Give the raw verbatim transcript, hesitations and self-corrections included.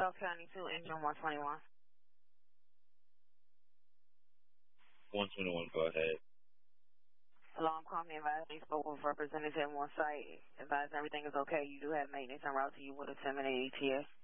South County two, engine one twenty-one. one twenty-one, go ahead. Alarm call me advised they spoke with representative on site. Advised everything is okay. You do have maintenance en route to you with a ten minute E T A.